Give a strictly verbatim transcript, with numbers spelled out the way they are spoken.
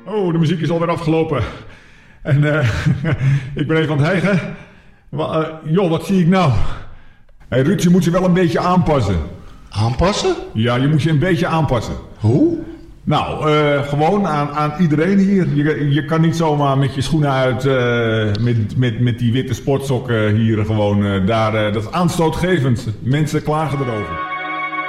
Oh, de muziek is alweer afgelopen. En uh, ik ben even aan het hijgen. Uh, joh, wat zie ik nou? Hé hey, Ruud, je moet je wel een beetje aanpassen. Aanpassen? Ja, je moet je een beetje aanpassen. Hoe? Nou, uh, gewoon aan, aan iedereen hier. Je, je kan niet zomaar met je schoenen uit, uh, met, met, met die witte sportsokken hier gewoon uh, daar. Uh, dat is aanstootgevend. Mensen klagen erover.